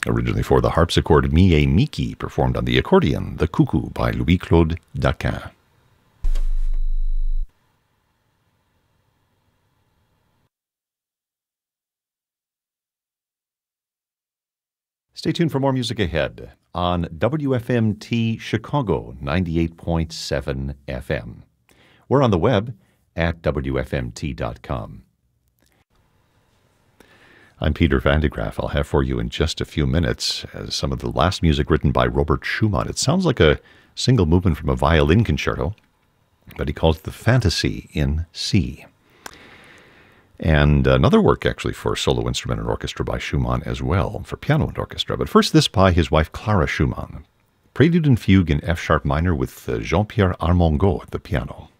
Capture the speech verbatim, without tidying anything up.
Originally for the harpsichord, Mie Miki performed on the accordion, The Cuckoo by Louis-Claude Daquin. Stay tuned for more music ahead on W F M T Chicago ninety-eight point seven F M. We're on the web at W F M T dot com. I'm Peter Van de Graaff. I'll have for you in just a few minutes as some of the last music written by Robert Schumann. It sounds like a single movement from a violin concerto, but he calls it the Fantasy in C. And another work, actually, for solo instrument and orchestra by Schumann as well, for piano and orchestra. But first, this by his wife, Clara Schumann. Prelude and Fugue in F-sharp minor with Jean-Pierre Armengaud at the piano.